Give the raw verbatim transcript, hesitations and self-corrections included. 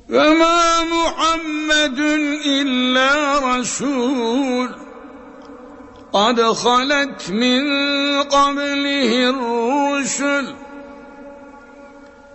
وما محمد إلا رسول قد خلت من قبله الرسل